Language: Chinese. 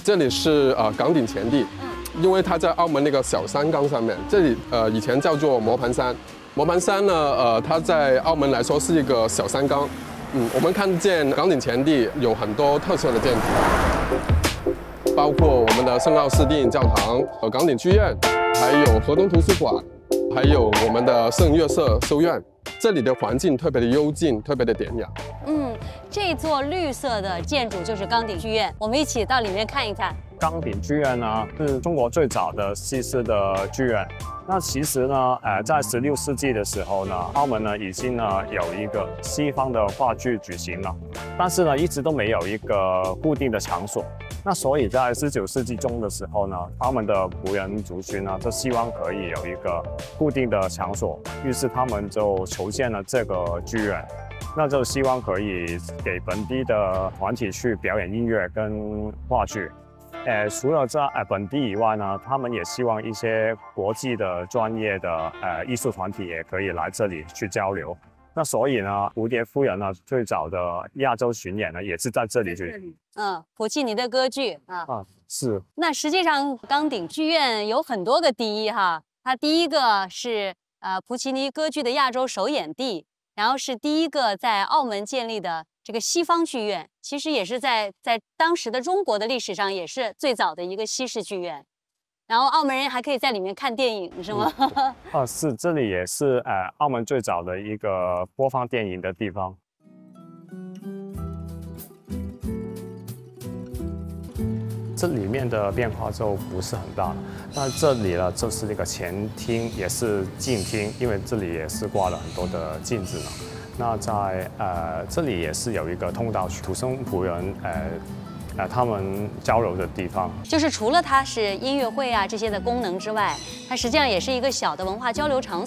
这里是岗顶前地，因为它在澳门那个小山岗上面，这里以前叫做磨盘山。磨盘山呢，它在澳门来说是一个小山岗。我们看见岗顶前地有很多特色的建筑，包括我们的圣奥斯定教堂、岗顶剧院，还有河东图书馆，还有我们的圣约瑟修院。这里的环境特别的幽静，特别的典雅。 这座绿色的建筑就是岗顶剧院，我们一起到里面看一看。 岗顶剧院呢是中国最早的西式的剧院。那其实呢，在16世纪的时候呢，澳门呢已经有一个西方的话剧举行了，但是呢一直都没有一个固定的场所。那所以在19世纪中的时候呢，澳门的仆人族群呢就希望可以有一个固定的场所，于是他们就筹建了这个剧院。那就希望可以给本地的团体去表演音乐跟话剧。除了在本地以外呢，他们也希望一些国际的专业的艺术团体也可以来这里去交流。那所以呢，蝴蝶夫人呢最早的亚洲巡演呢也是在这里去。 普契尼的歌剧是。 那实际上岗顶剧院有很多个第一哈，它第一个是普契尼歌剧的亚洲首演地。然后是第一个在澳门建立的这个西方剧院，其实也是在当时的中国的历史上也是最早的一个西式剧院。然后澳门人还可以在里面看电影，是吗？ 是，这里也是澳门最早的一个播放电影的地方。这里面的变化就不是很大了。那这里呢，就是那个前厅，也是镜厅，因为这里也是挂了很多的镜子呢。那在这里也是有一个通道区，土生仆人他们交流的地方。 就是除了它是音乐会啊这些的功能之外，它实际上也是一个小的文化交流场